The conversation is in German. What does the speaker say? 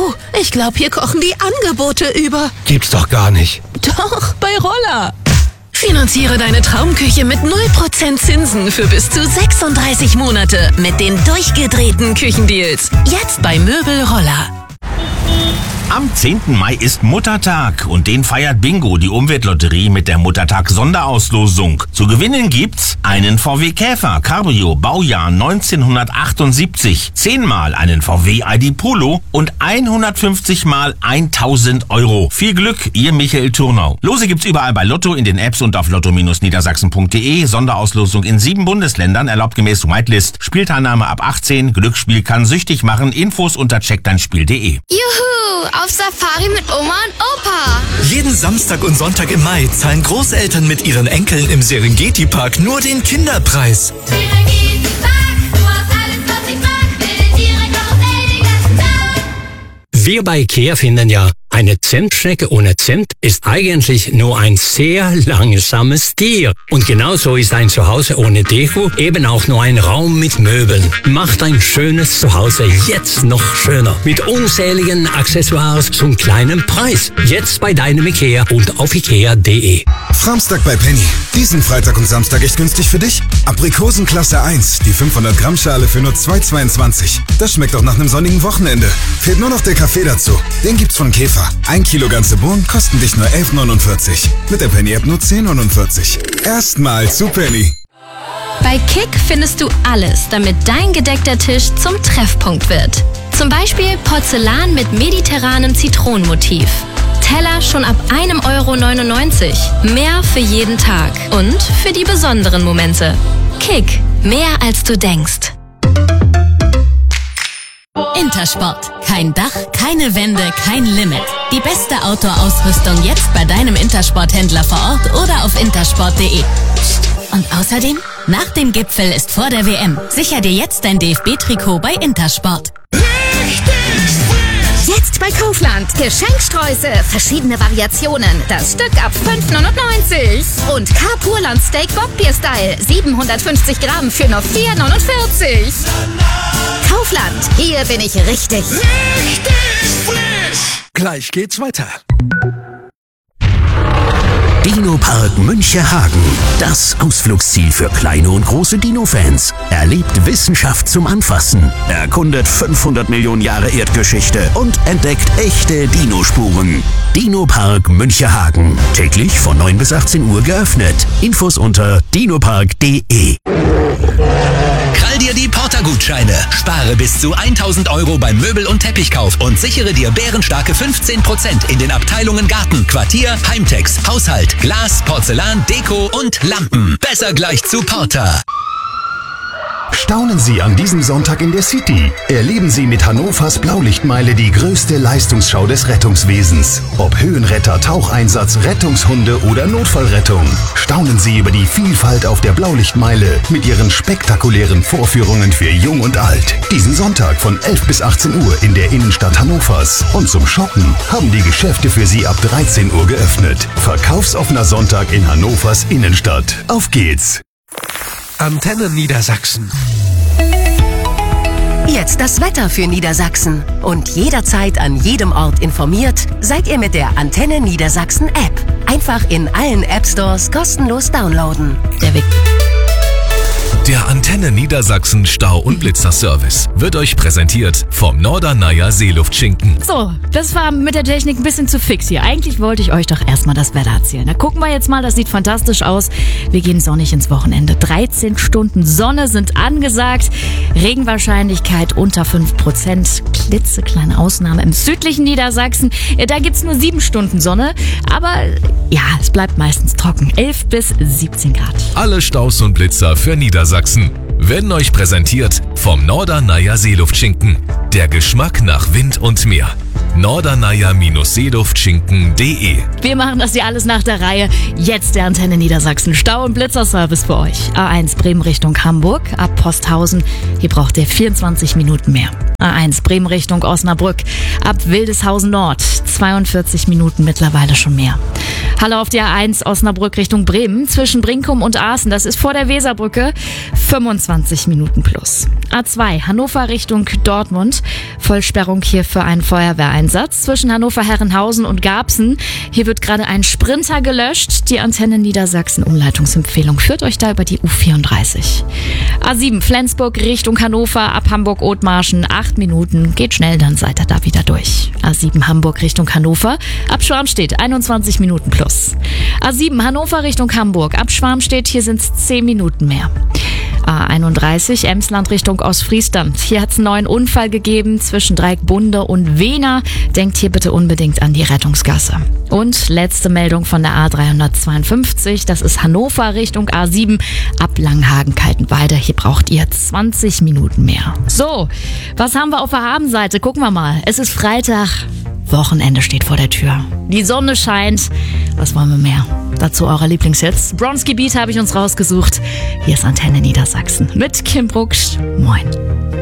Du, ich glaube, hier kochen die Angebote über. Gibt's doch gar nicht. Doch, bei Roller. Finanziere deine Traumküche mit 0% Zinsen für bis zu 36 Monate mit den durchgedrehten Küchendeals. Jetzt bei Möbel Roller. Am 10. Mai ist Muttertag und den feiert Bingo, die Umweltlotterie, mit der Muttertag-Sonderauslosung. Zu gewinnen gibt's einen VW Käfer Cabrio Baujahr 1978, 10-mal einen VW ID Polo und 150-mal 1.000 Euro. Viel Glück, ihr Michael Turnau. Lose gibt's überall bei Lotto, in den Apps und auf lotto-niedersachsen.de. Sonderauslosung in 7 Bundesländern, erlaubt gemäß Whitelist. Spielteilnahme ab 18, Glücksspiel kann süchtig machen. Infos unter checkdeinspiel.de. Juhu, auf Safari mit Oma und Opa. Jeden Samstag und Sonntag im Mai zahlen Großeltern mit ihren Enkeln im Serengeti-Park nur den Kinderpreis. Serengeti-Park, du hast alles, was ich mag. Wilde Tiere, Karussell den ganzen Tag. Wir bei IKEA finden ja, eine Zimtschnecke ohne Zimt ist eigentlich nur ein sehr langsames Tier. Und genauso ist ein Zuhause ohne Deko eben auch nur ein Raum mit Möbeln. Macht ein schönes Zuhause jetzt noch schöner. Mit unzähligen Accessoires zum kleinen Preis. Jetzt bei deinem IKEA und auf ikea.de. Samstag bei Penny. Diesen Freitag und Samstag echt günstig für dich? Aprikosen Klasse 1, die 500 Gramm Schale für nur 2,22. Das schmeckt auch nach einem sonnigen Wochenende. Fehlt nur noch der Kaffee dazu. Den gibt's von Käfer. 1 Kilo ganze Bohnen kosten dich nur 11,49. Mit der Penny-App nur 10,49. Erstmal zu Penny. Bei Kick findest du alles, damit dein gedeckter Tisch zum Treffpunkt wird. Zum Beispiel Porzellan mit mediterranem Zitronenmotiv. Teller schon ab 1,99 €. Mehr für jeden Tag und für die besonderen Momente. Kick, mehr als du denkst. Intersport. Kein Dach, keine Wände, kein Limit. Die beste Outdoor-Ausrüstung jetzt bei deinem Intersport-Händler vor Ort oder auf intersport.de. Und außerdem, nach dem Gipfel ist vor der WM. Sicher dir jetzt dein DFB-Trikot bei Intersport. Jetzt bei Kaufland. Geschenksträuße, verschiedene Variationen. Das Stück ab 5,99 €. Und Carpurland Steak Bockbier-Style. 750 Gramm für nur 4,49 €. Kaufland, hier bin ich richtig. Gleich geht's weiter. Dino-Park Münchehagen. Das Ausflugsziel für kleine und große Dino-Fans. Erlebt Wissenschaft zum Anfassen. Erkundet 500 Millionen Jahre Erdgeschichte und entdeckt echte Dinospuren. Dino-Park Münchehagen. Täglich von 9 bis 18 Uhr geöffnet. Infos unter dinopark.de. Krall dir die Porter-Gutscheine. Spare bis zu 1.000 € beim Möbel- und Teppichkauf und sichere dir bärenstarke 15% in den Abteilungen Garten, Quartier, Heimtex, Haushalt, Glas, Porzellan, Deko und Lampen. Besser gleich zu Porter. Staunen Sie an diesem Sonntag in der City. Erleben Sie mit Hannovers Blaulichtmeile die größte Leistungsschau des Rettungswesens. Ob Höhenretter, Taucheinsatz, Rettungshunde oder Notfallrettung. Staunen Sie über die Vielfalt auf der Blaulichtmeile mit ihren spektakulären Vorführungen für Jung und Alt. Diesen Sonntag von 11 bis 18 Uhr in der Innenstadt Hannovers. Und zum Shoppen haben die Geschäfte für Sie ab 13 Uhr geöffnet. Verkaufsoffener Sonntag in Hannovers Innenstadt. Auf geht's! Antenne Niedersachsen. Jetzt das Wetter für Niedersachsen. Und jederzeit an jedem Ort informiert, seid ihr mit der Antenne Niedersachsen App. Einfach in allen App Stores kostenlos downloaden. Der Antenne Niedersachsen Stau- und Blitzerservice wird euch präsentiert vom Norderneier Seeluftschinken. So, das war mit der Technik ein bisschen zu fix hier. Eigentlich wollte ich euch doch erstmal das Wetter erzählen. Da gucken wir jetzt mal, das sieht fantastisch aus. Wir gehen sonnig ins Wochenende. 13 Stunden Sonne sind angesagt. Regenwahrscheinlichkeit unter 5%. Klitzekleine Ausnahme im südlichen Niedersachsen. Da gibt's nur 7 Stunden Sonne. Aber ja, es bleibt meistens trocken. 11 bis 17 Grad. Alle Staus und Blitzer für Niedersachsen werden euch präsentiert vom Norderneier Seeluftschinken. Der Geschmack nach Wind und Meer. Norderneier-Seeluftschinken.de. Wir machen das hier alles nach der Reihe. Jetzt der Antenne Niedersachsen Stau- und Blitzerservice für euch. A1 Bremen Richtung Hamburg ab Posthausen. Hier braucht ihr 24 Minuten mehr. A1 Bremen Richtung Osnabrück. Ab Wildeshausen Nord 42 Minuten mittlerweile schon mehr. Halle auf der A1 Osnabrück Richtung Bremen zwischen Brinkum und Aachen. Das ist vor der Weserbrücke. 25 Minuten plus. A2 Hannover Richtung Dortmund. Vollsperrung hier für einen Feuerwehreinsatz zwischen Hannover-Herrenhausen und Garbsen. Hier wird gerade ein Sprinter gelöscht. Die Antenne Niedersachsen Umleitungsempfehlung führt euch da über die U34. A7 Flensburg Richtung Hannover ab Hamburg-Othmarschen 8 Minuten. Geht schnell, dann seid ihr da wieder durch. A7 Hamburg Richtung Hannover ab Schwarmstedt 21 Minuten plus. A7 Hannover Richtung Hamburg ab Schwarmstedt, hier sind es 10 Minuten mehr. A31 Emsland Richtung Ostfriesland. Hier hat es einen neuen Unfall gegeben zwischen Dreieckbunde und Wehner. Denkt hier bitte unbedingt an die Rettungsgasse. Und letzte Meldung von der A352. Das ist Hannover Richtung A7 ab Langhagen-Kaltenweide. Hier braucht ihr 20 Minuten mehr. So, was haben wir auf der Habenseite? Gucken wir mal. Es ist Freitag. Wochenende steht vor der Tür. Die Sonne scheint. Was wollen wir mehr? Dazu eure Lieblingshits. Bronski Beat habe ich uns rausgesucht. Hier ist Antenne Niedersachsen mit Kim Brucksch. Moin.